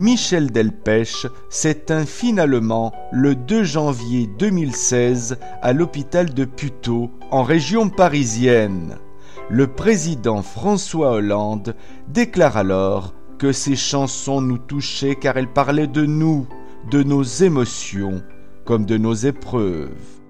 Michel Delpech s'éteint finalement le 2 janvier 2016 à l'hôpital de Puteaux, en région parisienne. Le président François Hollande déclare alors que ces chansons nous touchaient car elles parlaient de nous, de nos émotions, comme de nos épreuves.